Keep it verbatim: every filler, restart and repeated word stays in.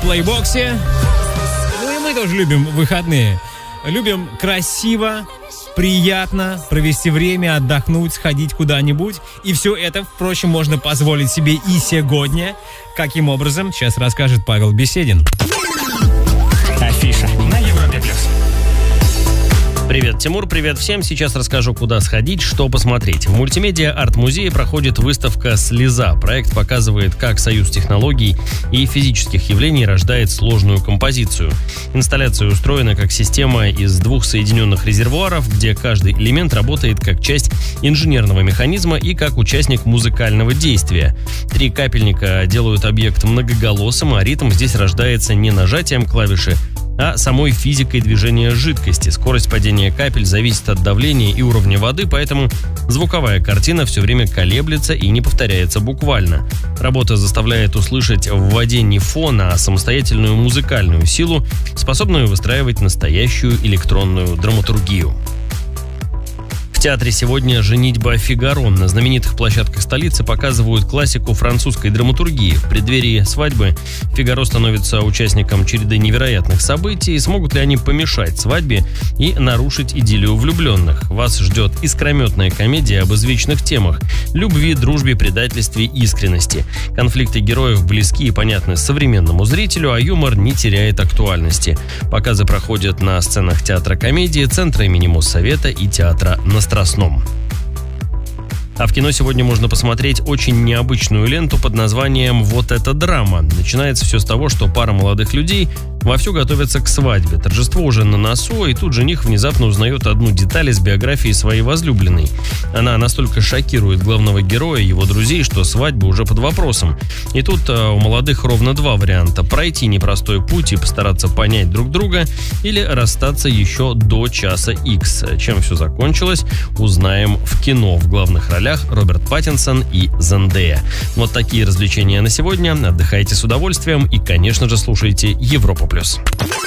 плейбоксе. Ну и мы тоже любим выходные. Любим красиво, приятно провести время, отдохнуть, сходить куда-нибудь. И все это, впрочем, можно позволить себе и сегодня. Каким образом, сейчас расскажет Павел Беседин. Афиша на Европе плюс. Привет, Тимур, привет всем. Сейчас расскажу, куда сходить, что посмотреть. В мультимедиа арт-музее проходит выставка «Слеза». Проект показывает, как союз технологий и физических явлений рождает сложную композицию. Инсталляция устроена как система из двух соединенных резервуаров, где каждый элемент работает как часть инженерного механизма и как участник музыкального действия. Три капельника делают объект многоголосым, а ритм здесь рождается не нажатием клавиши, а самой физикой движения жидкости. Скорость падения капель зависит от давления и уровня воды, поэтому звуковая картина все время колеблется и не повторяется буквально. Работа заставляет услышать в воде не фон, а самостоятельную музыкальную силу, способную выстраивать настоящую электронную драматургию. В театре сегодня «Женитьба Фигаро». На знаменитых площадках столицы показывают классику французской драматургии. В преддверии свадьбы Фигаро становится участником череды невероятных событий. Смогут ли они помешать свадьбе и нарушить идиллию влюбленных? Вас ждет искрометная комедия об извечных темах – любви, дружбе, предательстве, искренности. Конфликты героев близки и понятны современному зрителю, а юмор не теряет актуальности. Показы проходят на сценах театра комедии, центра имени Моссовета и театра на Страстном. А в кино сегодня можно посмотреть очень необычную ленту под названием «Вот это драма». Начинается все с того, что пара молодых людей вовсю готовятся к свадьбе. Торжество уже на носу, и тут жених внезапно узнает одну деталь из биографии своей возлюбленной. Она настолько шокирует главного героя и его друзей, что свадьба уже под вопросом. И тут а, у молодых ровно два варианта: пройти непростой путь и постараться понять друг друга, или расстаться еще до часа икс. Чем все закончилось, узнаем в кино. В главных ролях Роберт Паттинсон и Зендея. Вот такие развлечения на сегодня. Отдыхайте с удовольствием и, конечно же, слушайте Европу плюс.